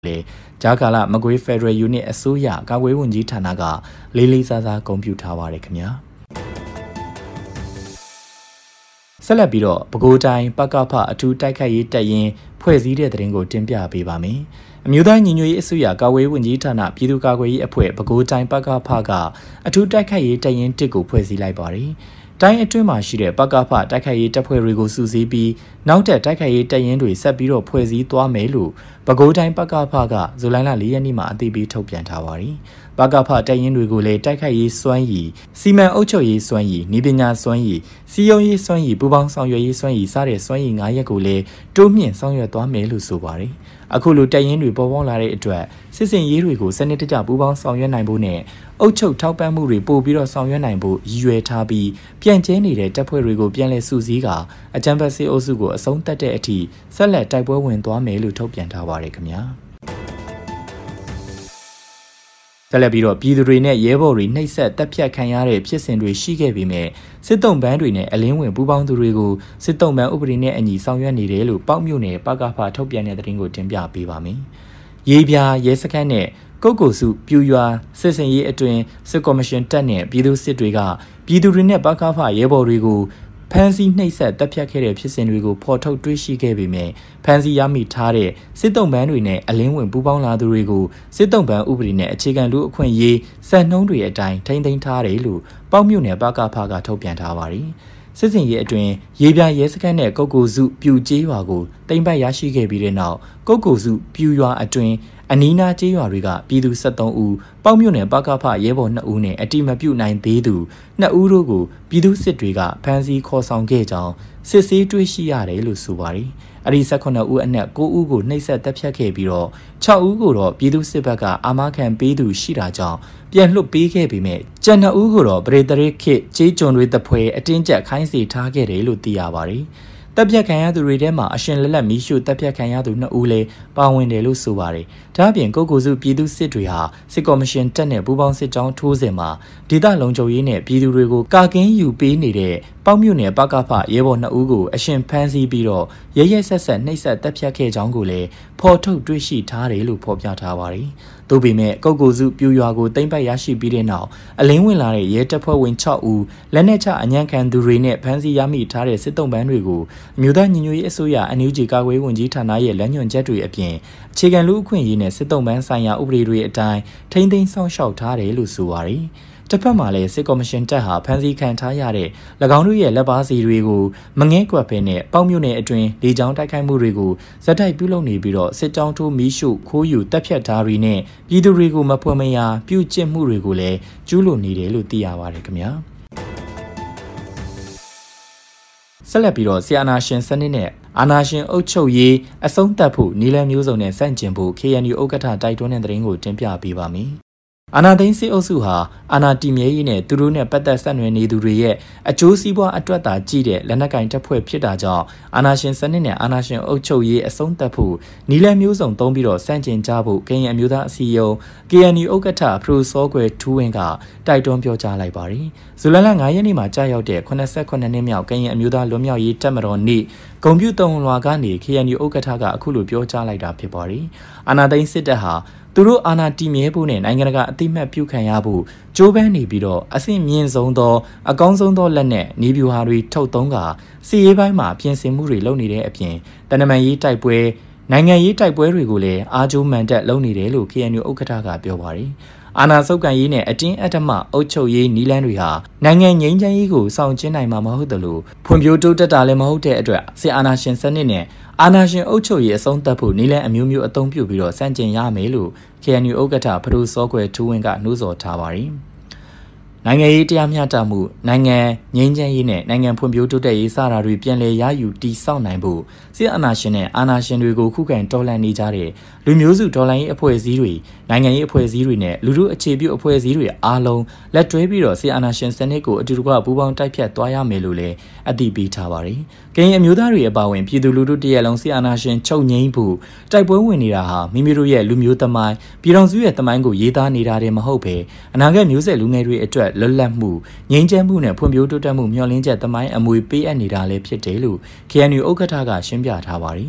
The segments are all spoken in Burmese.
လေဂျာကာလာမကွေး Federal Unit အစိုးရကာကွယ်ဝန်ကြီးဌာနကလေးလေးစားစားဂုဏ်ပြုထားပါတယ်ခင်ဗျာဆက်လက်ပြီးတော့ပဲခူးတိုင်းပကဖအထူးတိုက်ခိုက်ရေးတပ်ရင်းဖွဲ့စည်းတဲ့သတင်းကိုတင်ပြပေးပါမယ်အမျိုးသားညီညွတ်ရေးအစိုးရကာကွယ်ဝန်ကြီးဌာနပြည်သူ့ကာကွယ်ရေးအဖွဲ့ပဲခူးတိုင်းပကဖကအထူးတိုက်ခိုက်ရေးတပ်ရင်း1ကိုဖွဲ့စည်းလိုက်ပါတယ်တိုင်းအတွင်းမှာရှိတဲ့ပကဖတိုက်ခိုက်ရေးတပ်ဖွဲ့တွေကိုစုစည်းပြီးနောက်ထပ်တိုက်ခိုက်ရေးတပ်ရင်းတွေဆက်ပြီးတော့ဖွဲ့စည်းသွားမယ်လို့ပဲခူးတိုင်းပကဖကဇူလိုင်လ4ရက်နေ့မှာအသိပေးထုတ်ပြန်ထားပါတယ်။ပကဖတပ်ရင်းတွေကိုလည်းတိုက်ခိုက်ရေးစွမ်းရည်စီမံအုပ်ချုပ်ရေးစွမ်းရည်နည်းပညာစွမ်းရည်စီယုံရေးစွမ်းရည်ပူးပေါင်းဆောင်ရွက်ရေးစွမ်းရည်စတဲ့စွမ်းရည်9ရပ်ကိုလည်းတိုးမြင့်ဆောင်ရွက်သွားမယ်လို့ဆိုပါတယ်။အခုလိုတပ်ရင်းတွေပေါ်ပေါက်လာတဲ့အတွက်စစ်စင်ရေးတွေကိုစနစ်တကျပူးပေါင်းဆောင်ရွက်နိုင်ဖို့နဲ့အုပ်ချုပ်ထောက်ပံ့မှုတွေပို့ပြီးတော့ဆောင်ရွက်နိုင်ဖို့ရည်ရွယ်ထားပြီးပြန်ကျဲနေတဲ့တပ်ဖွဲ့တွေကိုပြန်လည်စုစည်းကအကြံဖက်စစ်အုပ်စုကိုအဆုံးသတ်တဲ့အထိဆက်လက်တိုက်ပွဲဝင်သွားမယ်လို့ထုတ်ပြန်ထားပါတယ်ခင်ဗျာဆက်လက်ပြီးတော့ပြည်သူတွေနဲ့ရဲဘော်တွေနှိပ်စက်တပ်ဖြတ်ခံရတဲ့ဖြစ်စဉ်တွေရှိခဲ့ပေမဲ့စစ်တုံးပန်းတွေနဲ့အလင်းဝင်ပူးပေါင်းသူတွေကိုစစ်တုံးပန်းဥပဒေနဲ့အညီဆောင်ရွက်နေတယ်လို့ပေါက်မြို့နယ်ပကဖထုတ်ပြန်တဲ့သတင်းကိုတင်ပြပေးပါမယ်။ရေပြားရဲစခန်းနဲ့ကုတ်ကိုစုပြူရွာစစ်စင်ရေးအတွင်းစစ်ကော်မရှင်တပ်နဲ့ပြည်သူစစ်တွေကပြည်သူတွေနဲ့ပကဖရဲဘော်တွေကိုဖမ်းဆီးနှိပ်စက်တပ်ဖြတ်ခဲ့တဲ့ဖြစ်စဉ်တွေကိုဖော်ထုတ်တွေ့ရှိခဲ့ပေမဲ့ဖမ်းဆီးရမိထားတဲ့စစ်တုံးပန်းတွေနဲ့အလင်းဝင်ပူးပေါင်းလာသူတွေကိုစစ်တုံးပန်းဥပဒေနဲ့အခြေခံလူအခွင့်အရေးစံနှုန်းတွေအတိုင်းထိန်းသိမ်းထားတယ်လို့ပေါက်မြို့နယ်ပကဖကထုတ်ပြန်ထားပါတယ်စစ်စင်ရေးအတွင်းရေပြားရဲစခန်းနဲ့ကုတ်ကိုစုပြူကျေးရွာကိုတိမ့်ပတ်ရရှိခဲ့ပြီးတဲ့နောက်ကုတ်ကိုစုပြူရွာအတွင်းအနီးနားကျေးရွာတွေကပြည်သူ73ဦးပေါက်မြို့နယ်ပကဖရဲဘော်2ဦးနဲ့အတိမပြုတ်နိုင်သေးသူ2ဦးတို့ကိုပြည်သူစစ်တွေကဖမ်းဆီးခေါ်ဆောင်ခဲ့ကြောင်းစစ်ဆေးတွေ့ရှိရတယ်လို့ဆိုပါတယ်။အဲဒီ18ဦးအနက်9ဦးကိုနှိပ်စက်တပ်ဖြတ်ခဲ့ပြီးတော့6ဦးကိုတော့ပြည်သူစစ်ဘက်ကအာမခံပေးသူရှိတာကြောင့်ပြန်လွှတ်ပေးခဲ့ပေမဲ့ကျန်2ဦးကိုတော့ပရိသရိခေကျေးကျွန်တွေတပွဲအတင်းကျပ်ခိုင်းစေထားခဲ့တယ်လို့သိရပါတယ်။တပ်ဖြတ်ခံရသူတွေထဲမှာအရှင်လက်လက်မီးရှို့တပ်ဖြတ်ခံရသူ2ဦးလည်းပါဝင်တယ်လို့ဆိုပါတယ်။ဒါ့အပြင်ကုတ်ကိုစုပြည်သူစစ်တွေဟာစစ်ကော်မရှင်တပ်နဲ့ပူးပေါင်းစစ်ကြောင်းထိုးစဉ်မှာဒေသလုံခြုံရေးနဲ့ပြည်သူတွေကိုကာကင်းယူပေးနေတဲ့ပေါက်မြို့နယ်ပကဖရဲဘော်2ဦးကိုအရှင်ဖမ်းဆီးပြီးတော့ရဲဆက်နှိပ်စက်တပ်ဖြတ်ခဲ့ကြောင်းကိုလည်းဖော်ထုတ်တွေ့ရှိထားတယ်လို့ဖော်ပြထားပါတယ်။သို့ပေမဲ့ကုတ်ကိုစုပြူရွာကိုတိမ့်ပတ်ရရှိပြီးတဲ့နောက်အလင်းဝင်လာတဲ့ရဲတပ်ဖွဲ့ဝင်6ဦးလက်နက်ချအညံ့ခံသူတွေနဲ့ဖမ်းဆီးရမိထားတဲ့စစ်တုံးပန်းတွေကိုအမျိုးသားညီညွတ်ရေးအစိုးရ NUG ကာကွယ်ဝန်ကြီးဌာနရဲ့လမ်းညွှန်ချက်တွေအပြင်အခြေခံလူ့အခွင့်အရေးနဲ့စစ်တုံးပန်းဆိုင်ရာဥပဒေတွေအတိုင်းထိန်းသိမ်းဆောင်ရှောက်ထားတယ်လို့ဆိုပါတယ်။တစ်ဖက်မှာလည်းစစ်ကော်မရှင်တပ်ဟာဖမ်းဆီးခံထားရတဲ့၎င်းတို့ရဲ့လက်ပါစီတွေကိုမငဲကွက်ဖဲနဲ့ပေါက်မြို့နယ်အတွင်းလေကြောင်းတိုက်ခိုက်မှုတွေကိုဇက်တိုက်ပြုလုပ်နေပြီးတော့စစ်ကြောင်းထိုးမီးရှို့ခိုးယူတပ်ဖြတ်ထားတွေနဲ့ပြည်သူတွေကိုမဖွယ်မရာပြုကျင့်မှုတွေကိုလည်းကျူးလွန်နေတယ်လို့သိရပါတယ်ခင်ဗျာဆက်လက်ပြီးတော့ဆီအာနာရှင်စနစ်နဲ့အာနာရှင်အုပ်ချုပ်ရေးအဆုံးသတ်ဖို့နီလန်မျိုးစုံနဲ့စန့်ကျင်ဖို့ KNU ဥက္ကဋ္ဌတိုက်တွန်းတဲ့သတင်းကိုတင်ပြပေးပါမယ်အာနာသိန်းစစ်အုပ်စုဟာအာနာတီမြဲရေးနဲ့သူတို့နဲ့ပတ်သက်ဆက်နွယ်နေသူတွေရဲ့အကျိုးစီးပွားအတွက်သာကြည့်တဲ့လက်နက်ကင်တပ်ဖွဲ့ဖြစ်တာကြောင့်အာနာရှင်စနစ်နဲ့အာနာရှင်အုပ်ချုပ်ရေးအဆုံးသတ်ဖို့နီလန်မျိုးစုံသုံးပြီးတော့စန့်ကျင်ကြဖို့ကရင်အမျိုးသားအစည်းအရုံး KNU ဥက္ကဋ္ဌဖရိုစောကွယ်ထူးဝင်းကတိုက်တွန်းပြောကြားလိုက်ပါတယ်။ဇူလိုင်လ9ရက်နေ့မှာကြာရောက်တဲ့89နှစ်မြောက်ကရင်အမျိုးသားလွတ်မြောက်ရေးတပ်မတော်နေ့ဂုံပြုတုံလွှာကနေ KNU ဥက္ကဋ္ဌကအခုလိုပြောကြားလိုက်တာဖြစ်ပါတယ်။အာနာသိန်းစစ်တပ်ဟာသူတို့အာဏာတည်မြဲဖို့နဲ့နိုင်ငံတကာအသိမှတ်ပြုခံရဖို့ကြိုးပမ်းနေပြီးတော့အဆင့်မြင့်ဆုံးသောအကောင်းဆုံးသောလက်နက်နေဗျူဟာတွေထုတ်သုံးကစီရေးပိုင်းမှာပြင်ဆင်မှုတွေလုပ်နေတဲ့အပြင်တနမန်ရေးတိုက်ပွဲနိုင်ငံရေးတိုက်ပွဲတွေကိုလည်းအားကျိုးမှန်တက်လုပ်နေတယ်လို့ KNU ဥက္ကဋ္ဌကပြောပါတယ်အာဏာစုပ်ကန်ရေးနဲ့အတင်းအဓမ္မအုပ်ချုပ်ရေးနီလန်းတွေဟာနိုင်ငံငြိမ်းချမ်းရေးကိုစောင့်ကျဉ်းနိုင်မှာမဟုတ်သလိုဖွံ့ဖြိုးတိုးတက်တာလည်းမဟုတ်တဲ့အတွက်စစ်အာဏာရှင်စနစ်နဲ့အာဏာရှင်အုပ်ချုပ်ရေးအဆုံးသတ်ဖို့နီလန်းအမျိုးမျိုးအသုံးပြုပြီးတော့စန့်ကျင်ရမယ်လို့ KNU ဥက္ကဋ္ဌဖရိုစောကွယ်ထူးဝင်းကနှိုးဆော်ထားပါတယ်နိုင်ငံရေးတရားမျှတမှုနိုင်ငံငြိမ်းချမ်းရေးနဲ့နိုင်ငံဖွံ့ဖြိုးတိုးတက်ရေးစတာတွေပြန်လည်ရယူတည်ဆောက်နိုင်ဖို့စစ်အာဏာရှင်နဲ့အာဏာရှင်တွေကိုခုခံတော်လှန်နေကြတဲ့လူမျိုးစုတော်လှန်ရေးအဖွဲ့အစည်းတွေနိုင်ငံရေးအဖွဲ့အစည်းတွေနဲ့လူထုအခြေပြုအဖွဲ့အစည်းတွေအားလုံးလက်တွဲပြီးတော့စစ်အာဏာရှင်စနစ်ကိုအတူတကွပူးပေါင်းတိုက်ဖြတ်သွားရမယ်လို့လည်းအသိပေးထားပါတယ်။ကရင်အမျိုးသားတွေအပါအဝင်ပြည်သူလူထုတရက်လုံးစစ်အာဏာရှင်ချုပ်ငြိမ်းဖို့တိုက်ပွဲဝင်နေတာဟာမိမိတို့ရဲ့လူမျိုးသမိုင်းပြည်တော်စုရဲ့သမိုင်းကိုရေးသားနေတာတည်းမဟုတ်ပဲအနာဂတ်မျိုးဆက်လူငယ်တွေအတွက်လွတ်လပ်မှုငြိမ်းချမ်းမှုနဲ့ဖွံ့ဖြိုးတိုးတက်မှုမျှော်လင့်ချက်သမိုင်းအမွေပေးအပ်နေတာလည်းဖြစ်တယ်လို့ KNU ဥက္ကဋ္ဌကရှင်းပြထားပါတယ်။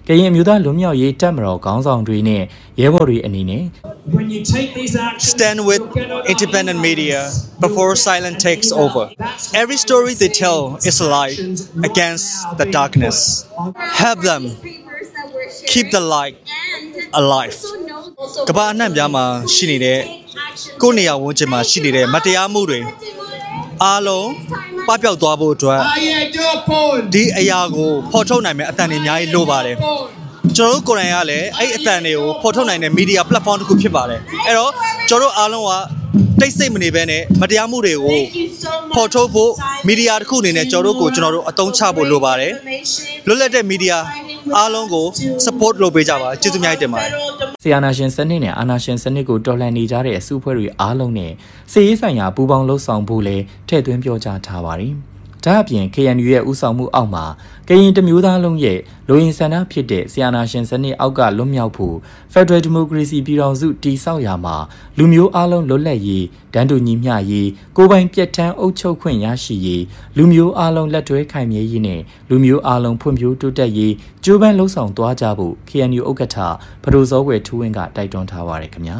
ရင်မျိုးသားလွတ်မြောက်ရေးတပ်မတော်ခေါင်းဆောင်တွေနဲ့ရဲဘော်တွေအနေနဲ့ stand with independent media before silence takes over. Every story they tell is a light against the darkness. Help them keep the light alive. ကမ္ဘာအနှံ့ပြားမှာရှိနေတဲ့ကိုယ့်နေရာဝန်းကျင်မှာရှိနေတဲ့မတရားမှုတွေအားလုံးပပျောက်သွားဖို့အတွက်ဒီအရာကိုဖော်ထုတ်နိုင်မယ့်အသံတွေအများကြီးလိုပါတယ်ကျွန်တော်တို့ကိုယ်တိုင်ကလည်းအဲ့အသံတွေကိုဖော်ထုတ်နိုင်တဲ့ media platform တစ်ခုဖြစ်ပါတယ်အဲ့တော့ကျွန်တော်တို့အားလုံးကတိတ်ဆိတ်မနေဘဲနဲ့မတရားမှုတွေကိုဖော်ထုတ်ဖို့ media တစ်ခုအနေနဲ့ကျွန်တော်တို့အသုံးချဖို့လိုပါတယ်လွတ်လပ်တဲ့ media အားလုံးကို support လုပ်ပေးကြပါကျေးဇူးများတင်ပါတယ်ဆီယနာရှင်စနစ်နဲ့အာနာရှင်စနစ်ကိုတော်လှန်နေကြတဲ့အစုအဖွဲ့တွေအားလုံးနဲ့စစ်ရေးဆိုင်ရာပူးပေါင်းလှုပ်ဆောင်ဖို့လည်းထည့်သွင်းပြောကြားထားပါတယ်ဒါအပြင် KNU ရဲ့ဦးဆောင်မှုအောက်မှာကရင်တမျိုးသားလုံးရဲ့လူရင်းဆန္ဒဖြစ်တဲ့ဆီယနာရှင်စနစ်အောက်ကလွတ်မြောက်ဖို့ Federal Democracy ပြည်ထောင်စုတည်ဆောက်ရာမှာလူမျိုးအားလုံးလွတ်လပ်ရေးတန်းတူညီမျှရေးကိုယ်ပိုင်ပြည့်ထန်းအုပ်ချုပ်ခွင့်ရရှိရေးလူမျိုးအားလုံးလက်တွဲခိုင်မြဲရေးနဲ့လူမျိုးအားလုံးဖွံ့ဖြိုးတိုးတက်ရေးကြိုးပမ်းလှုံ့ဆော်သွားကြဖို့ KNU ဥက္ကဋ္ဌဖဒိုစောဝယ်ထူးဝင်းကတိုက်တွန်းထားပါတယ်ခင်ဗျာ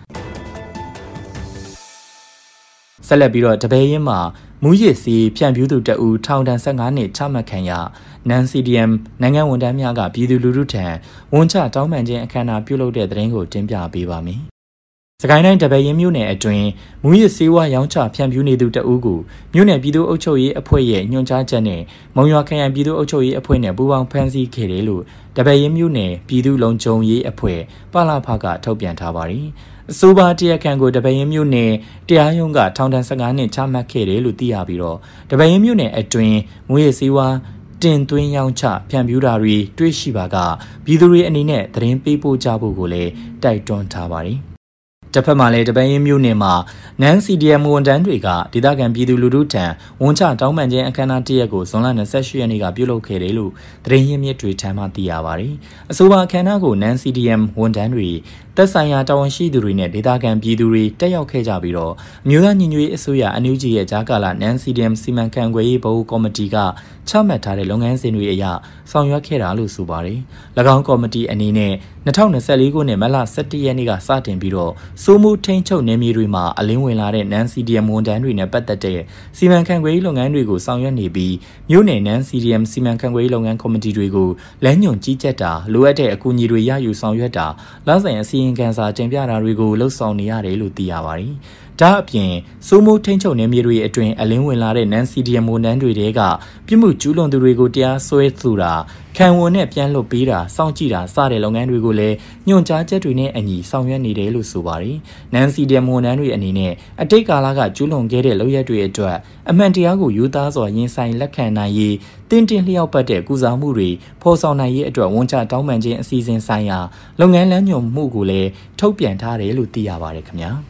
ဆက်လက်ပြီးတော့တပည့်ရင်းမှာမူရစ်စီဖြန့်ဖြူးသူတအူထောင်ဒဏ်15နှစ်ချမှတ်ခံရနန် CDM နိုင်ငံဝန်ထမ်းများကပြည်သူလူထုထံဝန်ချတောင်းပန်ခြင်းအခမ်းအနားပြုလုပ်တဲ့သတင်းကိုတင်ပြပေးပါမယ်။စကိုင်းတိုင်းတပည့်ရင်းမြို့နယ်အတွင်းမူရစ်စေဝါရောင်းချဖြန့်ဖြူးနေသူတအူကိုမြို့နယ်ပြည်သူ့အုပ်ချုပ်ရေးအဖွဲ့ရဲ့ညွှန်ကြားချက်နဲ့မုံရွာခရိုင်ပြည်သူ့အုပ်ချုပ်ရေးအဖွဲ့နဲ့ပူးပေါင်းဖမ်းဆီးခဲ့တယ်လို့တပည့်ရင်းမြို့နယ်ပြည်သူ့လုံခြုံရေးအဖွဲ့ပလဖကထုတ်ပြန်ထားပါတယ်။အဆိုပါတရားခံကိုတပည့်ရင်မြို့နယ်တရားရုံးကထောင်ဒဏ်15နှစ်ချမှတ်ခဲ့တယ်လို့သိရပြီးတော့တပည့်ရင်မြို့နယ်အတွင်းမွေးရစေဝါတင်သွင်းရောင်းချဖြန့်ဖြူးတာတွေတွေ့ရှိပါကပြည်သူတွေအနေနဲ့သတင်းပေးပို့ကြဖို့ကိုလည်းတိုက်တွန်းထားပါတယ်တစ်ဖက်မှာလည်းတပည့်ရင်မြို့နယ်မှာနန် CDM ဝန်ထမ်းတွေကဒေသခံပြည်သူလူထုထံဝန်ချတောင်းပန်ခြင်းအခမ်းအနားတစ်ရက်ကိုဇွန်လ28ရက်နေ့ကပြုလုပ်ခဲ့တယ်လို့သတင်းရင်းမြစ်တွေထံမှသိရပါတယ်။အဆိုပါအခမ်းအနားကိုနန် CDM ဝန်ထမ်းတွေသက်ဆိုင်ရာတာဝန်ရှိသူတွေနဲ့ဒေသခံပြည်သူတွေတက်ရောက်ခဲ့ကြပြီးတော့အမျိုးသားညီညွတ်ရေးအစိုးရ NUG ရဲ့ဂျာကာလာနန် CDM စီမံခန့်ခွဲရေးဘုတ်ကော်မတီကချမှတ်ထားတဲ့လုပ်ငန်းစဉ်တွေအရဆောင်ရွက်ခဲ့တာလို့ဆိုပါတယ်။၎င်းကော်မတီအနေနဲ့2024ခုနှစ်မတ်လ17ရက်နေ့ကစတင်ပြီးတော့စိုးမိုးထိန်းချုပ်နယ်မြေတွေမှာအလင်းဝင်လာတဲ့နန် CDM ဝန်ထမ်းတွေနဲ့ပတ်သက်တဲ့စီမံခန့်ခွဲရေးလုပ်ငန်းတွေကိုဆောင်ရွက်နေပြီးမြို့နယ်နန် CDM စီမံခန့်ခွဲရေးလုပ်ငန်းကော်မတီတွေကိုလမ်းညွှန်ကြီးကြပ်တာလိုအပ်တဲ့အကူအညီတွေရယူဆောင်ရွက်တာလဆိုင်အစီရင်ခံစာတင်ပြတာတွေကိုလှုပ်ဆောင်နေရတယ်လို့သိရပါတယ်။ဒါအပြင်စိုးမိုးထိန်းချုပ်နယ်မြေတွေအတွင်းအလင်းဝင်လာတဲ့နန် CDM ဝန်ထမ်းတွေတဲကပြစ်မှုကျူးလွန်သူတွေကိုတရားစွဲသူတာခံဝန်နဲ့ပြန်လွှတ်ပေးတာစောင့်ကြည့်တာစတဲ့လုပ်ငန်းတွေကိုလည်းညွှန်ကြားချက်တွေနဲ့အညီဆောင်ရွက်နေတယ်လို့ဆိုပါတယ်။နန် CDM ဝန်ထမ်းတွေအနေနဲ့အတိတ်ကာလကကျူးလွန်ခဲ့တဲ့လုပ်ရက်တွေအတွက်အမှန်တရားကိုယူသားစွာရင်ဆိုင်လက်ခံနိုင်ရေးတင်းတင်းလျောက်ပတ်တဲ့ကုစားမှုတွေဖော်ဆောင်နိုင်ရေးအတွက်ဝန်ချတောင်းပန်ခြင်းအစီအစဉ်ဆိုင်ရာလုပ်ငန်းလမ်းညွှန်မှုကိုလည်းထုတ်ပြန်ထားတယ်လို့သိရပါတယ်ခင်ဗျာ။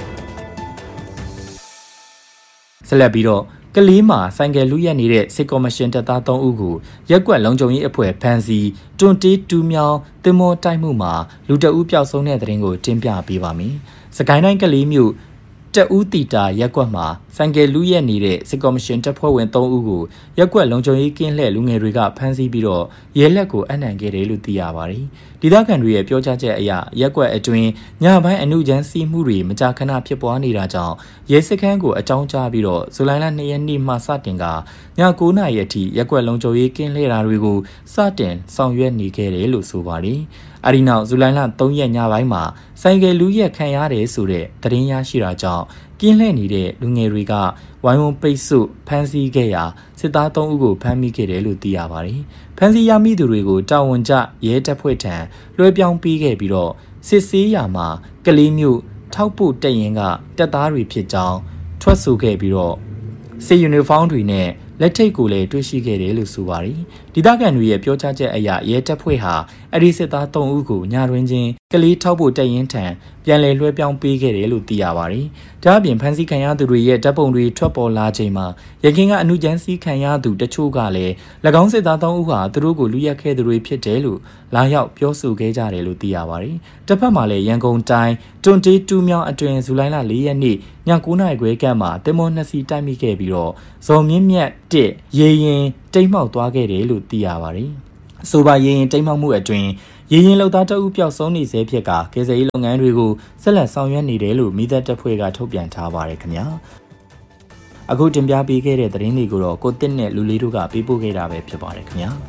ဆက်လက်ပြီးတော့ကလေးမှာဆိုင်ကယ်လူရက်နေတဲ့စစ်ကော်မရှင်တပ်သား3ဦးကိုရက်ကွက်လုံခြုံရေးအဖွဲ့ဖမ်းဆီးတွန်တေးတူးမြောင်းတင်မောတိုက်မှုမှာလူတအုပ်ပျောက်ဆုံးတဲ့တဲ့ရင်ကိုတင်ပြပေးပါမယ်။စကိုင်းတိုင်းကလေးမြို့တဦးတီတာရက်ကွက်မှာဆိုင်ကယ်လူရက်နေတဲ့စစ်ကော်မရှင်တပ်ဖွဲ့ဝင်3ဦးကိုရက်ကွက်လုံခြုံရေးကင်းလှည့်လူငယ်တွေကဖမ်းဆီးပြီးတော့ရဲလက်ကိုအနှံခဲ့တယ်လို့သိရပါတယ်။ဒေသခံတွေရဲ့ပြောကြားချက်အရရက်ကွက်အတွင်းညပိုင်းအနုချမ်းစီးမှုတွေမကြာခဏဖြစ်ပွားနေတာကြောင့်ရဲစခန်းကိုအကြောင်းကြားပြီးတော့ဇူလိုင်လ2ရက်နေ့မှစတင်ကည9:00နာရီအထိရက်ကွက်လုံခြုံရေးကင်းလှည့်တာတွေကိုစတင်ဆောင်ရွက်နေခဲ့တယ်လို့ဆိုပါတယ်။အဲဒီနောက်ဇူလိုင်လ3ရက်ညပိုင်းမှာဆိုင်ကယ်လူရက်ခံရတယ်ဆိုတဲ့သတင်းရရှိတာကြောင့်ကင်းလှည့်နေတဲ့လူငယ်တွေကဝိုင်းဝန်းပိတ်ဆို့ဖမ်းဆီးခဲ့ရာစစ်သား3ဦးကိုဖမ်းမိခဲ့တယ်လို့သိရပါတယ်။ဖမ်းဆီးရမိသူတွေကိုတာဝန်ကျရဲတပ်ဖွဲ့ထံလွှဲပြောင်းပေးခဲ့ပြီးတော့စစ်ဆေးရာမှာကလေးမျိုးထောက်ပို့တက်ရင်ကတပ်သားတွေဖြစ်ကြောင်းထွက်ဆိုခဲ့ပြီးတော့စစ်ယူနီဖောင်းတွေနဲ့လက်ထိတ်ကိုလည်းတွေ့ရှိခဲ့တယ်လို့ဆိုပါတယ်။ဒေသခံတွေရဲ့ပြောကြားချက်အရရဲတပ်ဖွဲ့ဟာအဲ့ဒီစစ်သား3ဦးကိုညတွင်ချင်းကလေးထောက်ဖို့တက်ရင်ထံပြန်လည်လွှဲပြောင်းပေးခဲ့တယ်လို့သိရပါတယ်။ဒါအပြင်ဖမ်းဆီးခံရသူတွေရဲ့တပ်ပုံတွေထွက်ပေါ်လာချိန်မှာရခင်ကအနုချမ်းစီးခံရသူတချို့ကလည်း၎င်းစစ်သား3ဦးဟာသူတို့ကိုလူရက်ခဲ့သူတွေဖြစ်တယ်လို့လာရောက်ပြောဆိုခဲ့ကြတယ်လို့သိရပါတယ်။တစ်ဖက်မှာလည်းရန်ကုန်တိုင်းတွန်တေးတူးမြောင်းအတွင်ဇူလိုင်လ4ရက်နေ့ည9:00နာရီခွဲကမှာတင်မော2စီးတိုက်မိခဲ့ပြီးတော့ဇော်မြင့်မြတ်1ရေရင်တိတ်မှောက်သွားခဲ့တယ်လို့သိရပါတယ်။ဆိုပါရင်တိမ်မှောက်မှုအတွင်းရရင်လောက်သားတအုပ်ပျောက်ဆုံးနေစေဖြစ်ကကယ်ဆယ်ရေးလုပ်ငန်းတွေကိုဆက်လက်ဆောင်ရွက်နေတယ်လို့မိသက်တပ်ဖွဲ့ကထုတ်ပြန်ထားပါတယ်ခင်ဗျာအခုတင်ပြပေးခဲ့တဲ့သတင်းတွေကိုတော့ကိုတစ်နဲ့လူလေးတို့ကပေးပို့ခဲ့တာပဲဖြစ်ပါတယ်ခင်ဗျာ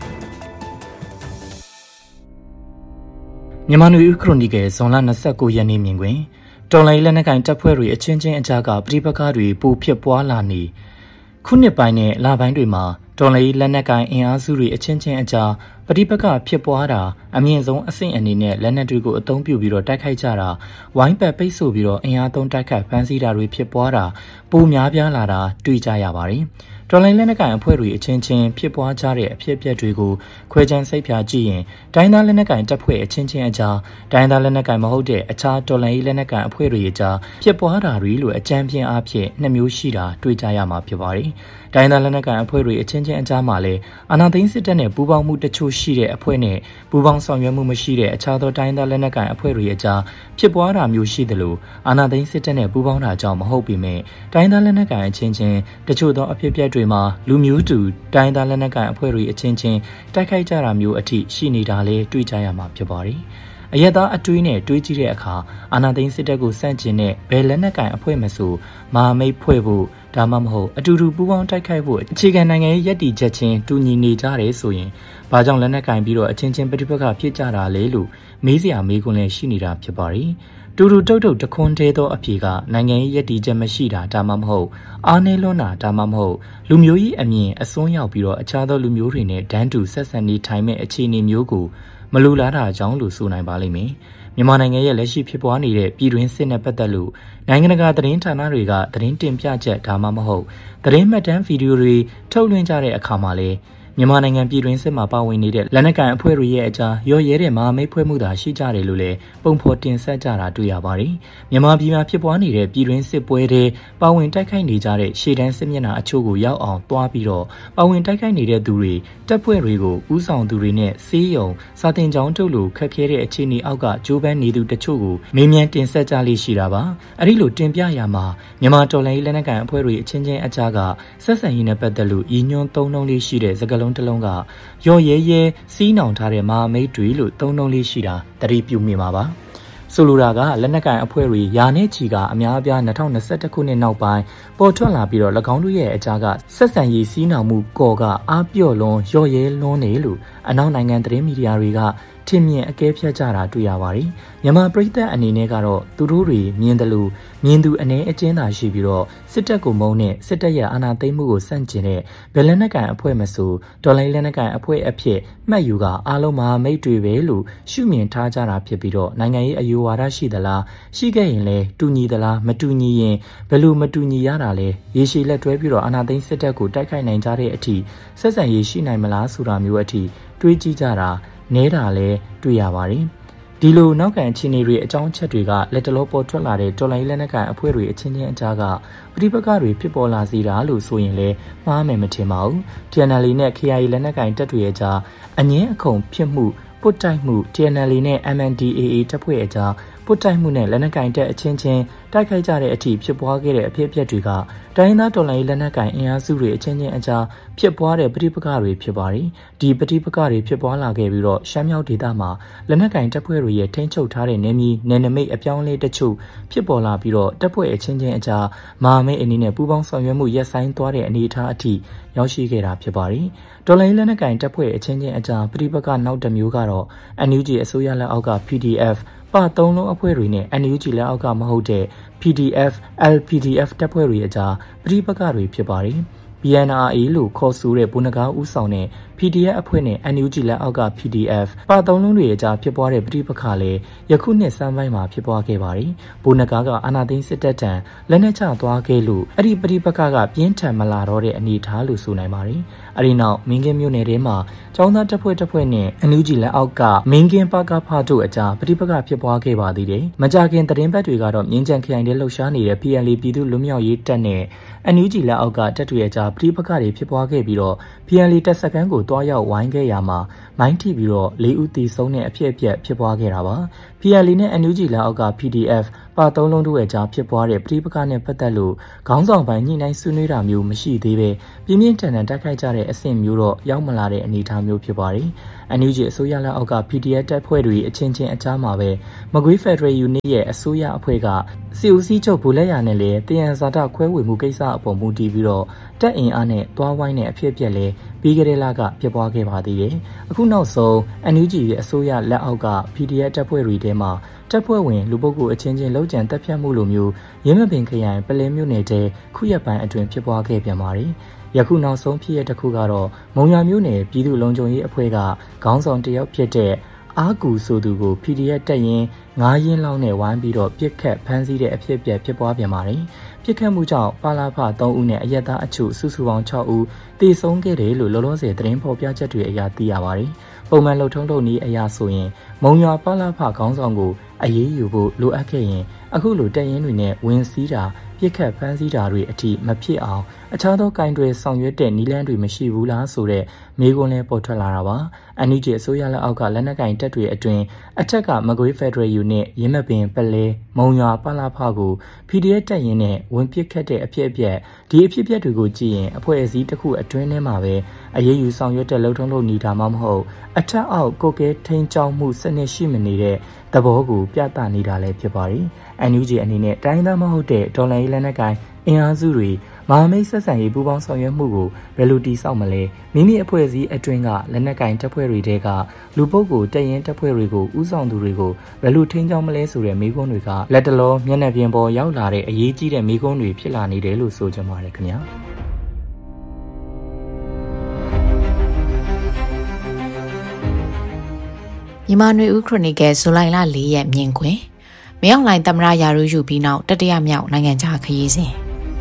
မြန်မာနွေဦးခရိုနီကယ်ဇွန်လ29ရက်နေ့မြင်တွင်တော်လိုင်းလက်နက်ကိုင်တပ်ဖွဲ့တွေအချင်းချင်းအကြားကပြည်ပကားတွေပိုဖြစ်ပွားလာနေခုနှစ်ပိုင်းနဲ့လပိုင်းတွေမှာတော်လိုင်းလက်နက်ကိုင်အင်အားစုတွေအချင်းချင်းအကြားပြည်ပကဖြစ်ပွားတာအမြင့်ဆုံးအဆင့်အနေနဲ့လက်နက်တွေကိုအသုံးပြုပြီးတော့တိုက်ခိုက်ကြတာဝိုင်းပတ်ပိတ်ဆို့ပြီးတော့အင်အားသုံးတိုက်ခိုက်ဖမ်းဆီးတာတွေဖြစ်ပွားတာပိုများပြားလာတာတွေ့ကြရပါတယ်တော်လိုင်းလက်နက်ကိုင်အဖွဲ့တွေအချင်းချင်းဖြစ်ပွားကြတဲ့အဖြစ်အပျက်တွေကိုခွဲခြမ်းစိတ်ဖြာကြည့်ရင်တိုင်းသားလက်နက်ကိုင်တပ်ဖွဲ့အချင်းချင်းအကြားတိုင်းသားလက်နက်ကိုင်မဟုတ်တဲ့အခြားတော်လိုင်းလက်နက်ကိုင်အဖွဲ့တွေအကြားဖြစ်ပွားတာတွေလိုအကြမ်းပြင်းအားဖြင့်နှစ်မျိုးရှိတာတွေ့ကြရမှာဖြစ်ပါတယ်။တိုင်းသားလက်နက်ကိုင်အဖွဲ့တွေအချင်းချင်းအကြားမှာလည်းအာဏာသိမ်းစစ်တပ်နဲ့ပူးပေါင်းမှုတချို့ရှိတဲ့အဖွဲ့နဲ့ပူးပေါင်းဆောင်ရွက်မှုမရှိတဲ့အခြားသောတိုင်းသားလက်နက်ကိုင်အဖွဲ့တွေအကြားဖြစ်ပွားတာမျိုးရှိသလိုအာဏာသိမ်းစစ်တပ်နဲ့ပူးပေါင်းတာကြောင့်မဟုတ်ပေမဲ့တိုင်းသားလက်နက်ကိုင်အချင်းချင်းတချို့သောအဖြစ်အပျက်တွေမှာလူမျိုးတူတိုင်းသားလက်နက်ကိုင်အဖွဲ့တွေအချင်းချင်းတိုက်ခိုက်ကြတာမျိုးအထိရှိနေတာလည်းတွေ့ကြရမှာဖြစ်ပါတယ်။အရက်သားအတွေးနဲ့တွေးကြည့်တဲ့အခါအာဏာသိမ်းစစ်တပ်ကိုစန့်ကျင်တဲ့ဘယ်လက်နက်ကိုင်အဖွဲ့မဆိုမဟာမိတ်ဖွဲ့ဖို့ဒါမှမဟုတ်အတူတူပူးပေါင်းတိုက်ခိုက်ဖို့အခြေခံနိုင်ငံရေးရည်တည်ချက်ချင်းတူညီနေကြတယ်ဆိုရင်ဘာကြောင့်လက်နက်ကင်ပြီးတော့အချင်းချင်းပဋိပက္ခဖြစ်ကြတာလဲလို့မေးစရာမေးခွန်းလည်းရှိနေတာဖြစ်ပါတယ်။တူတူတုတ်တုတ်တခွန်းသေးသောအဖြေကနိုင်ငံရေးရည်တည်ချက်မရှိတာဒါမှမဟုတ်အားနည်းလွန်းတာဒါမှမဟုတ်လူမျိုးရေးအမြင်အစွန်းရောက်ပြီးတော့အခြားသောလူမျိုးတွေနဲ့ဒန်းတူဆက်ဆံနေထိုင်မဲ့အခြေအနေမျိုးကိုမလူလားတာကြောင့်လို့ဆိုနိုင်ပါလိမ့်မယ်။မြန်မာနိုင်ငံရဲ့လက်ရှိဖြစ်ပွားနေတဲ့ပြည်တွင်းစစ်နဲ့ပတ်သက်လို့နိုင်ငံတကာသတင်းဌာနတွေကသတင်းတင်ပြချက်ဒါမှမဟုတ်သတင်းမှတ်တမ်းဗီဒီယိုတွေထုတ်လွှင့်ကြတဲ့အခါမှာလည်းမြန်မာနိုင်ငံပြည်တွင်းစစ်မှာပါဝင်နေတဲ့လက်နက်ကိုင်အဖွဲ့တွေရဲ့အကြားရော့ရဲတဲ့မဟာမိတ်ဖွဲ့မှုသာရှိကြတယ်လို့လည်းပုံဖော်တင်ဆက်ကြတာတွေ့ရပါတယ်။မြန်မာပြည်မှာဖြစ်ပွားနေတဲ့ပြည်တွင်းစစ်ပွဲတွေပါဝင်တိုက်ခိုက်နေကြတဲ့ရှေ့တန်းစစ်မျက်နှာအချို့ကိုရောက်အောင်တွားပြီးတော့ပါဝင်တိုက်ခိုက်နေတဲ့သူတွေတပ်ဖွဲ့တွေကိုဥဆောင်သူတွေနဲ့စီးရုံစာတင်ကြောင်းထုတ်လို့ခက်ခဲတဲ့အခြေအနေအောက်ကဂျိုးပန်းနေသူတချို့ကိုမေးမြန်းတင်ဆက်ကြလိမ့်ရှိတာပါ။အဲဒီလိုတင်ပြရမှာမြန်မာတော်လှန်ရေးလက်နက်ကိုင်အဖွဲ့တွေအချင်းချင်းအကြားကဆက်ဆံရေးနဲ့ပတ်သက်လို့ရည်ညွှန်းသုံးနှုန်းလေးရှိတဲ့စကားလုံးတစ်လုံးကရော့ရဲရဲစီးနှောင်ထားတဲ့မဟာမိတ်တွေလို့သုံးနှုန်းလေးရှိတာသတိပြုမိမှာပါဆိုလိုတာကလက်နက်ကိုင်အဖွဲ့တွေယာနဲ့ချီကအများအပြား2021ခုနှစ်နောက်ပိုင်းပေါ်ထွက်လာပြီးတော့၎င်းတို့ရဲ့အကြားကဆက်ဆံရေးစီးနှောင်မှုကော်ကအားပြော့လွန်ရော့ရဲလွန်းနေလို့အနောက်နိုင်ငံသတင်းမီဒီယာတွေကထင်မြင်အကဲဖြတ်ကြတာတွေ့ရပါတယ်။မြန်မာပြည်သက်အနေနဲ့ကတော့သူတို့တွေမြင်တယ်လို့မြင်သူအနေအကျဉ်းသာရှိပြီးတော့စစ်တပ်ကိုမုန်းတဲ့စစ်တပ်ရဲ့အာဏာသိမ်းမှုကိုစန့်ကျင်တဲ့ဘယ်လက်နက်ကိုင်အဖွဲ့မဆိုတော်လိုင်းလက်နက်ကိုင်အဖွဲ့အဖြစ်မှတ်ယူကအားလုံးမဟာမိတ်တွေပဲလို့ရှုမြင်ထားကြတာဖြစ်ပြီးတော့နိုင်ငံရေးအယူဝါဒရှိသလားရှိခဲ့ရင်လည်းတူညီသလားမတူညီရင်ဘယ်လိုမတူညီရတာလဲရေရှည်လက်တွဲပြီးတော့အာဏာသိမ်းစစ်တပ်ကိုတိုက်ခိုက်နိုင်ကြတဲ့အထိဆက်ဆံရေးရှိနိုင်မလားဆိုတာမျိုးအထိတွေးကြည့်ကြတာနဲတာလည်းတွေ့ရပါတယ်။ဒီလိုနောက်ကန်အခြေအနေတွေအကြောင်းချက်တွေကလက်တလောပေါ်ထွက်လာတဲ့တော်လိုင်းလက်နက်ကိုင်အဖွဲ့တွေအချင်းချင်းအကြားကပဋိပက္ခတွေဖြစ်ပေါ်လာစေတာလို့ဆိုရင်လည်းမှားမယ်မထင်ပါဘူး။ TNL နဲ့ KIA လက်နက်ကိုင်တပ်တွေအကြားအငင်းအခုန်ဖြစ်မှုပုတ်တိုက်မှု TNL နဲ့ MNDAA တပ်ဖွဲ့အကြားပုတ်တိုက်မှုနဲ့လက်နက်ကိုင်တပ်အချင်းချင်းတိုက်ခိုက်ကြတဲ့အထိဖြစ်ပွားခဲ့တဲ့အဖြစ်အပျက်တွေကတိုင်းသားတော်လှန်ရေးလက်နက်ကိုင်အင်အားစုတွေအချင်းချင်းအကြားဖြစ်ပွားတဲ့ပဋိပက္ခတွေဖြစ်ပါတယ်။ဒီပဋိပက္ခတွေဖြစ်ပွားလာခဲ့ပြီးတော့ရှမ်းမြောက်ဒေသမှာလက်နက်ကိုင်တပ်ဖွဲ့တွေရဲ့ထိန်းချုပ်ထားတဲ့နယ်မြေနယ်နိမိတ်အပြောင်းအလဲတချို့ဖြစ်ပေါ်လာပြီးတော့တပ်ဖွဲ့အချင်းချင်းအကြားမဟာမိတ်အနေနဲ့ပူးပေါင်းဆောင်ရွက်မှုရပ်ဆိုင်းသွားတဲ့အနေအထားအထိရောက်ရှိခဲ့တာဖြစ်ပါတယ်။တော်လှန်ရေးလက်နက်ကိုင်တပ်ဖွဲ့အချင်းချင်းအကြားပဋိပက္ခနောက်တစ်မျိုးကတော့ NUG အစိုးရလက်အောက်က PDFပါသုံးလုံးအဖွဲ့တွေနဲ့ NUG လက်အောက်ကမဟုတ်တဲ့ PDF, LPDF တပ်ဖွဲ့တွေအကြားပဋိပက္ခတွေဖြစ်ပါတယ်။ PNRA လို့ခေါ်ဆိုတဲ့ဗိုလ်နဂါးဦးဆောင်တဲ့ PDF အဖွဲ့နဲ့ NUG လက်အောက်က PDF ပါသုံးလုံးတွေအကြားဖြစ်ပွားတဲ့ပဋိပက္ခလည်းယခုနှစ်စမ်းပိုင်းမှာဖြစ်ပွားခဲ့ပါတယ်။ဗိုလ်နဂါးကအာဏာသိမ်းစစ်တပ်ထံလက်နက်ချသွားခဲ့လို့အဲ့ဒီပဋိပက္ခကပြင်းထန်မလာတော့တဲ့အနေအထားလို့ဆိုနိုင်ပါတယ်။အဲဒီနောက်မင်းကင်းမြို့နယ်ထဲမှာကျောင်းသားတပ်ဖွဲ့နဲ့ NUG လက်အောက်ကမင်းကင်းပါကဖတို့အကြားပဋိပက္ခဖြစ်ပွားခဲ့ပါသေးတယ်။မကြာခင်သတင်းပတ်တွေကတော့မြင်းကြံခရိုင်ထဲလှုပ်ရှားနေတဲ့ PLA ပြည်သူ့လွတ်မြောက်ရေးတပ်နဲ့ NUG လက်အောက်ကတပ်တွေအကြားပဋိပက္ခတွေဖြစ်ပွားခဲ့ပြီးတော့ PLA တပ်စခန်းကိုတွားရောက်ဝိုင်းခဲ့ရမှာမိုင်းထိပြီးတော့၄ဦးသေဆုံးတဲ့အဖြစ်အပျက်ဖြစ်ပွားခဲ့တာပါ။ PLA နဲ့ NUG လက်အောက်က PDF ပါသုံးလုံးတို့ရဲ့ကြားဖြစ်ပွားတဲ့ပြည်ပကနဲ့ပတ်သက်လို့ခေါင်းဆောင်ပိုင်းညှိနှိုင်းဆွေးနွေးတာမျိုးမရှိသေးပဲပြင်းပြင်းထန်ထန်တိုက်ခိုက်ကြတဲ့အဆင့်မျိုးတော့ရောက်မလာတဲ့အနေအထားမျိုးဖြစ်ပါတယ်။ NUG အစိုးရလက်အောက်က PDF တပ်ဖွဲ့တွေအချင်းချင်းအကြားမှာပဲမကွေး Federal Unit ရဲ့အစိုးရအဖွဲ့ကစီဦးစီးချုပ်ဘူလက်ရနဲ့လည်းတယံဇာတခွဲဝေမှုကိစ္စအပေါ်မူတည်ပြီးတော့တပ်အင်အားနဲ့တွားဝိုင်းတဲ့အဖြစ်အပျက်လည်းပြီးကြတဲ့လကဖြစ်ပွားခဲ့ပါသေးတယ်။အခုနောက်ဆုံး NUG ရဲ့အစိုးရလက်အောက်က PDF တပ်ဖွဲ့တွေထဲမှာတပ်ဖွဲ့ဝင်လူပုဂ္ဂိုလ်အချင်းချင်းလှုပ်ကြံတပ်ဖြတ်မှုလိုမျိုးရင်းမပင်ခရိုင်ပလဲမြို့နယ်တဲခုရက်ပိုင်းအတွင်းဖြစ်ပွားခဲ့ပြန်ပါတယ်။ယခုနောက်ဆုံးဖြစ်ရတစ်ခုကတော့မုံရွာမြို့နယ်ပြည်သူ့လုံခြုံရေးအဖွဲ့ကခေါင်းဆောင်တယောက်ဖြစ်တဲ့အာကူဆိုသူကို PDF တက်ရင်9ရင်းလောက်နဲ့ဝိုင်းပြီးတော့ပြစ်ခတ်ဖမ်းဆီးတဲ့အဖြစ်အပျက်ဖြစ်ပွားပြန်ပါတယ်။ပြစ်ခတ်မှုကြောင့်ပါလာဖ3ဦးနဲ့အရက်သားအချို့စုစုပေါင်း6ဦးသေဆုံးခဲ့တယ်လို့လောလောဆယ်သတင်းဖော်ပြချက်တွေအရသိရပါတယ်။ပုံမှန်လှုပ်ထုံးလုပ်နည်းအရဆိုရင်မုံရွာပါလာဖခေါင်းဆောင်ကိုအရေးယူဖို့လိုအပ်ခဲ့ရင်အခုလိုတပ်ရင်းတွေနဲ့ဝင်စီးတာပြစ်ခတ်ဖမ်းဆီးတာတွေအထိမဖြစ်အောင်အခြားသောကင်တွေဆောင်ရွက်တဲ့နည်းလမ်းတွေမရှိဘူးလားဆိုတဲ့မေးခွန်းလည်းပေါ်ထွက်လာတာပါ။ NUG အစိုးရလက်အောက်ကလက်နက်ကင်တပ်တွေအတွင်းအထက်ကမကွေး Federal Unit ရင်းမပင်ပလဲမုံရွာပါလာဖကို PDF တပ်ရင်းနဲ့ဝင်ပစ်ခတ်တဲ့အဖြစ်အပျက်ဒီအဖြစ်အပျက်တွေကိုကြည့်ရင်အဖွဲ့အစည်းတစ်ခုအတွင်းထဲမှာပဲအရေးယူဆောင်ရွက်တဲ့လှုပ်ထုံးလုပ်နေတာမှမဟုတ်အထက်အောက်ကိုကဲထိန်းကျောင်းမှုစနစ်ရှိမနေတဲ့သဘောကိုပြသနေတာလည်းဖြစ်ပါတယ်။ NUG အနေနဲ့တိုင်းသားမဟုတ်တဲ့ဒေါ်လာရေးလက်နက်ကင်အင်အားစုတွေမဟာမိတ်ဆက်ဆံရေးပူးပေါင်းဆောင်ရွက်မှုကိုဘယ်လိုတည်ဆောက်မလဲမိမိအဖွဲ့အစည်းအတွင်းကလက်နက်ကင်တပ်ဖွဲ့တွေတဲကလူပုဂ္ဂိုလ်တပ်ရင်းတပ်ဖွဲ့တွေကိုဥဆောင်သူတွေကိုဘယ်လိုထိန်းကျောင်းမလဲဆိုတဲ့မေးခွန်းတွေကလက်တလောမျက်နှာပြင်ပေါ်ရောက်လာတဲ့အရေးကြီးတဲ့မေးခွန်းတွေဖြစ်လာနေတယ်လို့ဆိုကြပါတယ်ခင်ဗျာမြန်မာနွေဦးခရိုနီကယ်ဇူလိုင်လ4ရက်မြင်ကွင်းမင်းအောင်လှိုင်သမ္မတရာထူးယူပြီးနောက်တတိယမြောက်နိုင်ငံခြားခရီးစဉ်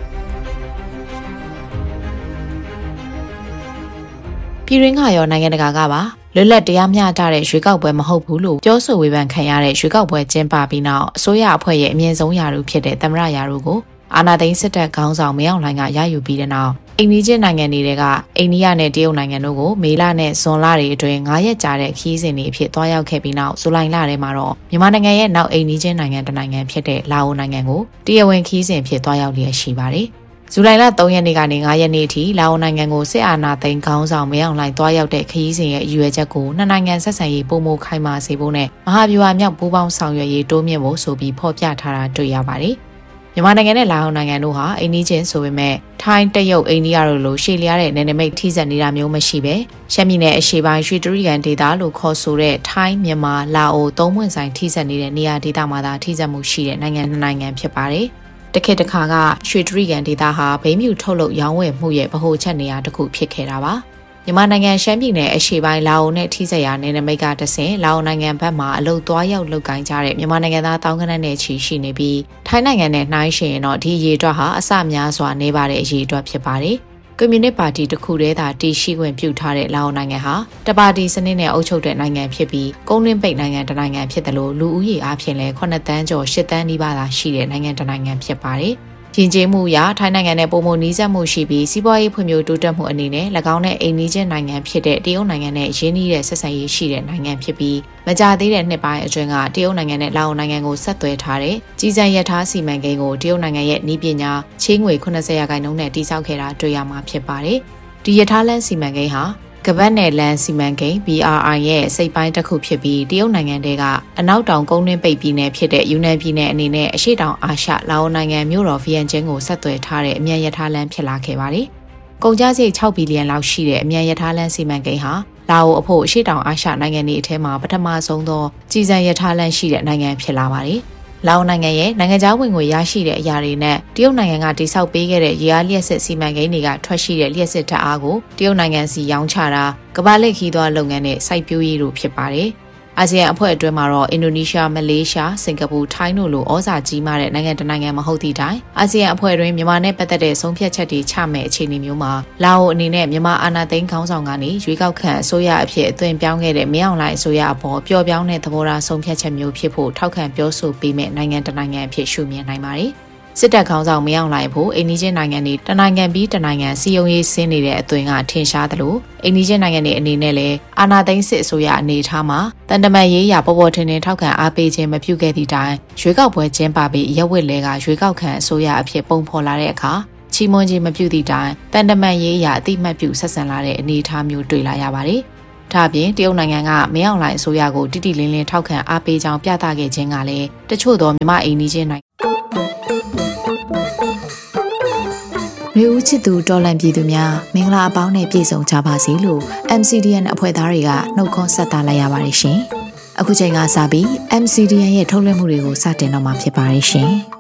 ပြည်တွင်းကရောနိုင်ငံတကာကပါလွတ်လပ်တရားမျှတတဲ့ရွေးကောက်ပွဲမဟုတ်ဘူးလို့ပြောဆိုဝေဖန်ခံရတဲ့ရွေးကောက်ပွဲကျင်းပပြီးနောက်အစိုးရအဖွဲ့ရဲ့အမြင့်ဆုံးရာထူးဖြစ်တဲ့သမ္မတရာထူးကိုအာဏာသိမ်းစစ်တပ်ခေါင်းဆောင်မင်းအောင်လှိုင်ကရယူပြီးတဲ့နောက်အိန္ဒိယနိုင်ငံတွေကအိန္ဒိယနဲ့တရုတ်နိုင်ငံတို့ကိုမေလနဲ့ဇွန်လတွေအတွင်း9ရက်ကြာတဲ့ခရီးစဉ်တွေအဖြစ်တွားရောက်ခဲ့ပြီးနောက်ဇူလိုင်လထဲမှာတော့မြန်မာနိုင်ငံရဲ့နောက်အိန္ဒိယနိုင်ငံတစ်နိုင်ငံဖြစ်တဲ့လာအိုနိုင်ငံကိုတရားဝင်ခရီးစဉ်ဖြစ်တွားရောက်လျက်ရှိပါတယ်။ဇူလိုင်လ3ရက်နေ့ကနေ9ရက်နေ့အထိလာအိုနိုင်ငံကိုစစ်အာဏာသိမ်းခေါင်းဆောင်မင်းအောင်လှိုင်တွားရောက်တဲ့ခရီးစဉ်ရဲ့အရွယ်ချက်ကိုနှစ်နိုင်ငံဆက်ဆံရေးပုံမခိုင်မာစေဖို့နဲ့မဟာဗျူဟာမြောက်ပူးပေါင်းဆောင်ရွက်ရေးတိုးမြှင့်ဖို့ဆိုပြီးဖော်ပြထားတာတွေ့ရပါတယ်။မြန်မာနိုင်ငံနဲ့လာအိုနိုင်ငံတို့ဟာအိန္ဒိချင်းဆိုပေမဲ့ထိုင်းတရုတ်အိန္ဒိယတို့လိုရှေ့လျားတဲ့နယ်နိမိတ်ထိစပ်နေတာမျိုးမရှိပဲရှမ်းပြည်နယ်အရှေ့ပိုင်းရွှေတြိဂံဒေသလို့ခေါ်ဆိုတဲ့ထိုင်းမြန်မာလာအိုသုံးပွင့်ဆိုင်ထိစပ်နေတဲ့နေရာဒေသမှာသာထိစပ်မှုရှိတဲ့နိုင်ငံနှစ်နိုင်ငံဖြစ်ပါတယ်။တခေတ်တစ်ခါကရွှေတြိဂံဒေသဟာဘိန်းမြူထုတ်လုပ်ရောင်းဝယ်မှုရဲ့ဗဟိုချက်နေရာတစ်ခုဖြစ်ခဲ့တာပါ။မြန်မာနိုင်ငံရှမ်းပြည်နယ်အရှေ့ပိုင်းလာအိုနဲ့ထိစပ်ရာနယ်နိမိတ်ကတဆင့်လာအိုနိုင်ငံဘက်မှအလုတ်သွားရောက်လုပ်ကိုင်ကြတဲ့မြန်မာနိုင်ငံသားတောင်းကနက်နဲ့ချီရှိနေပြီးထိုင်းနိုင်ငံနဲ့နှိုင်းယှဉ်ရင်တော့ဒီအရေးအတွက်ဟာအဆများစွာနေပါတဲ့အရေးအတွက်ဖြစ်ပါတယ်။ကွန်မြူနစ်ပါတီတစ်ခုတည်းသာတည်ရှိခွင့်ပြုထားတဲ့လာအိုနိုင်ငံဟာတပါတီစနစ်နဲ့အုပ်ချုပ်တဲ့နိုင်ငံဖြစ်ပြီးကုန်းတွင်းပိတ်နိုင်ငံတစ်နိုင်ငံဖြစ်တယ်လို့လူဦးရေအပြင်လဲ9တန်းကျော်10တန်းနီးပါးသာရှိတဲ့နိုင်ငံတစ်နိုင်ငံဖြစ်ပါတယ်။ယဉ်ကျေးမှုအရထိုင်းနိုင်ငံနဲ့ပုံမှန်နီးစပ်မှုရှိပြီးစီးပွားရေးဖွံ့ဖြိုးတိုးတက်မှုအနေနဲ့၎င်းနဲ့အိမ်နီးချင်းနိုင်ငံဖြစ်တဲ့တရုတ်နိုင်ငံနဲ့ရင်းနှီးတဲ့ဆက်ဆံရေးရှိတဲ့နိုင်ငံဖြစ်ပြီးမကြာသေးတဲ့နှစ်ပိုင်းအတွင်းကတရုတ်နိုင်ငံနဲ့လာအိုနိုင်ငံကိုဆက်သွယ်ထားတဲ့ကြီးစံရထားစီမံကိန်းကိုတရုတ်နိုင်ငံရဲ့နည်းပညာချေးငွေ80%နဲ့တည်ဆောက်ခဲ့တာတွေ့ရမှာဖြစ်ပါတယ်။ဒီရထားလမ်းစီမံကိန်းဟာကပတ်နယ်လန်စီမံကိန်း BRI ရဲ့စိတ်ပိုင်းတစ်ခုဖြစ်ပြီးတရုတ်နိုင်ငံတွေကအနောက်တောင်ကုန်းတွင်းပိတ်ပြည်နယ်ဖြစ်တဲ့ယူနန်ပြည်နယ်အနေနဲ့အရှေ့တောင်အာရှလာအိုနိုင်ငံမြို့တော်ဗီယန်ကျင်းကိုဆက်သွယ်ထားတဲ့အမြန်ရထားလမ်းဖြစ်လာခဲ့ပါတယ်။ကုန်ကျစရိတ်6ဘီလီယံလောက်ရှိတဲ့အမြန်ရထားလမ်းစီမံကိန်းဟာလာအိုအဖို့အရှေ့တောင်အာရှနိုင်ငံတွေအထက်မှာပထမဆုံးသောကြီးစံရထားလမ်းရှိတဲ့နိုင်ငံဖြစ်လာပါတယ်။လာအိုနိုင်ငံရဲ့နိုင်ငံခြားဝင်ငွေရရှိတဲ့အရာတွေနဲ့တရုတ်နိုင်ငံကတိစောက်ပေးခဲ့တဲ့ရေအားလျှက်စစ်စီမံကိန်းတွေကထွက်ရှိတဲ့လျှက်စစ်ဓာတ်အားကိုတရုတ်နိုင်ငံစီရောင်းချတာကမ္ဘာလက်ခီးသွားလုပ်ငန်းနဲ့စိုက်ပျိုးရေးတို့ဖြစ်ပါတယ်။အာဆီယံအဖွဲ့အတွင်းမှာတော့အင်ဒိုနီးရှား၊မလေးရှား၊စင်ကာပူ၊ထိုင်းတို့လိုဩဇာကြီးမားတဲ့နိုင်ငံတစ်နိုင်ငံမဟုတ်သည့်တိုင်အာဆီယံအဖွဲ့တွင်မြန်မာနဲ့ပတ်သက်တဲ့ဆုံးဖြတ်ချက်တွေချမဲ့အခြေအနေမျိုးမှာလာအိုအနေနဲ့မြန်မာအာဏာသိမ်းခေါင်းဆောင်ကနေရွေးကောက်ခံအစိုးရအဖြစ်အသွင်ပြောင်းခဲ့တဲ့မင်းအောင်လှိုင်အစိုးရအပေါ်ပျော့ပြောင်းတဲ့သဘောထားဆုံးဖြတ်ချက်မျိုးဖြစ်ဖို့ထောက်ခံပြောဆိုပေးမဲ့နိုင်ငံတစ်နိုင်ငံအဖြစ်ရှုမြင်နိုင်ပါတယ်။စစ်တပ်ခေါင်းဆောင်မင်းအောင်လှိုင်ဖို့အိန္ဒိယနိုင်ငံတွေတနိုင်ငံပြီးတနိုင်ငံစီယုံရေးဆင်းနေတဲ့အသွင်ကထင်ရှားသလိုအိန္ဒိယနိုင်ငံတွေအနေနဲ့လည်းအာဏာသိမ်းစစ်အစိုးရအနေထားမှာတန်တမန်ရေးရာပေါ်ပေါ်ထင်ထင်ထောက်ခံအားပေးခြင်းမပြုခဲ့သည့်တိုင်ရွေးကောက်ပွဲကျင်းပပြီးရက်ဝက်လဲကရွေးကောက်ခံအစိုးရအဖြစ်ပုံဖော်လာတဲ့အခါချီးမွမ်းခြင်းမပြုသည့်တိုင်တန်တမန်ရေးရာအတိမတ်ပြုဆက်ဆံလာတဲ့အနေအထားမျိုးတွေ့လာရပါတယ်။ဒါ့အပြင်တရုတ်နိုင်ငံကမင်းအောင်လှိုင်အစိုးရကိုတိတိလင်းလင်းထောက်ခံအားပေးကြောင်းပြသခဲ့ခြင်းကလည်းတချို့သောမြန်မာအိန္ဒိယနိုင်ငံလူဦးချစ်သူတော်လန်ပြည်သူများမင်္ဂလာအပေါင်းနဲ့ပြည့်စုံကြပါစေလို့ MCDN အဖွဲ့သားတွေကနှုတ်ခွန်းဆက်သလိုက်ရပါတယ်ရှင်။အခုချိန်ကစပြီး MCDN ရဲ့ထုတ်လွှင့်မှုတွေကိုစတင်တော့မှာဖြစ်ပါတယ်ရှင်။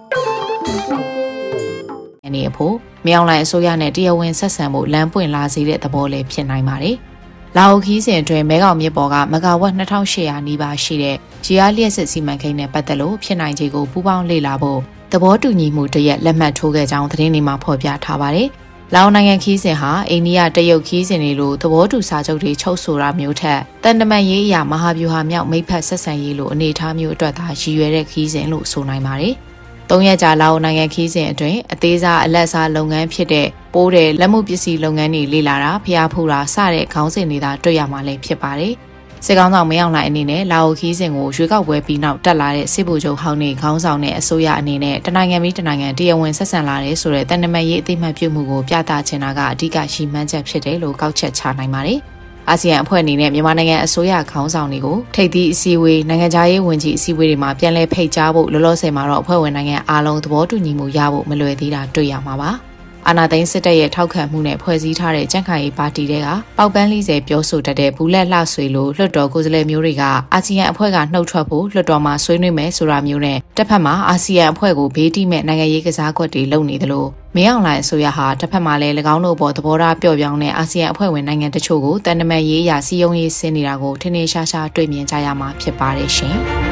အနေအဖို့မြောင်လိုင်အစိုးရနဲ့တရားဝင်ဆက်ဆံမှုလမ်းပွင့်လာစေတဲ့သဘောလည်းဖြစ်နိုင်ပါတယ်။လာအိုခီးစဉ်အတွင်းမဲခေါင်မြစ်ပေါ်ကမဂါဝတ်2800နီးပါးရှိတဲ့ဂျီအားလျက်စစ်စီမံကိန်းနဲ့ပတ်သက်လို့ဖြစ်နိုင်ခြေကိုပူးပေါင်းလေ့လာဖို့သဘောတူညီမှုတရက်လက်မှတ်ထိုးခဲ့ကြောင်းသတင်းတွေမှာဖော်ပြထားပါတယ်။လာအိုနိုင်ငံခီးစဉ်ဟာအိန္ဒိယတရုတ်ခီးစဉ်တွေလိုသဘောတူစာချုပ်တွေချုပ်ဆိုတာမျိုးထက်တန်တမန်ရေးအရာမဟာဗျူဟာမြောက်မိတ်ဖက်ဆက်ဆံရေးလိုအနေအထားမျိုးအတွက်သာရည်ရွယ်တဲ့ခီးစဉ်လို့ဆိုနိုင်ပါတယ်။၃ရက်ကြာလာအိုနိုင်ငံခီးစဉ်အတွင်းအသေးစားအလက်စားလုပ်ငန်းဖြစ်တဲ့ပိုးတဲ့လက်မှုပစ္စည်းလုပ်ငန်းတွေလေ့လာတာဖျားဖူးတာစတဲ့ခေါင်းစဉ်တွေသာတွေ့ရမှာလည်းဖြစ်ပါတယ်။စစ်ကောင်ဆောင်မင်းအောင်လှိုင်အနေနဲ့လာအိုခီးစဉ်ကိုရွေးကောက်ပွဲပြီးနောက်တက်လာတဲ့စစ်ဗိုလ်ချုပ်ဟောင်းနေခေါင်းဆောင်တဲ့အစိုးရအနေနဲ့တနိုင်ငံပြီးတနိုင်ငံတရားဝင်ဆက်ဆံလာတဲ့ဆိုတဲ့တန်တမန်ရေးအသိမှတ်ပြုမှုကိုပြသချင်တာကအဓိကရှိမှန်းချက်ဖြစ်တယ်လို့ကောက်ချက်ချနိုင်ပါတယ်။အာဆီယံအဖွဲ့အနေနဲ့မြန်မာနိုင်ငံအစိုးရခေါင်းဆောင်တွေကိုထိပ်သီးအစည်းအဝေးနိုင်ငံခြားရေးဝန်ကြီးအစည်းအဝေးတွေမှာပြန်လည်ဖိတ်ကြားဖို့လောလောဆယ်မှာတော့အဖွဲ့ဝင်နိုင်ငံအားလုံးသဘောတူညီမှုရဖို့မလွယ်သေးတာတွေ့ရမှာပါ။အာဏာသိမ်းစစ်တပ်ရဲ့ထောက်ခံမှုနဲ့ဖွဲ့စည်းထားတဲ့ကြံ့ခိုင်ရေးပါတီတွေကပေါက်ပန်း40ပြောဆိုတတ်တဲ့ဘူးလက်လှဆွေလိုလွှတ်တော်ကိုယ်စားလှယ်မျိုးတွေကအာဆီယံအဖွဲ့ကနှုတ်ထွက်ဖို့လွှတ်တော်မှာဆွေးနွေးမယ်ဆိုတာမျိုးနဲ့တစ်ဖက်မှာအာဆီယံအဖွဲ့ကိုဘေးတိမဲ့နိုင်ငံရေးကစားကွက်တွေလုပ်နေသလိုမင်းအောင်လှိုင်အစိုးရဟာတစ်ဖက်မှာလည်း၎င်းတို့ပေါ်သဘောထားပျော့ပြောင်းတဲ့အာဆီယံအဖွဲ့ဝင်နိုင်ငံတချို့ကိုတန်တမန်ရေးအရာစီယုံရေးဆင်းနေတာကိုထင်ထင်ရှားရှားတွေ့မြင်ကြရမှာဖြစ်ပါတယ်ရှင်။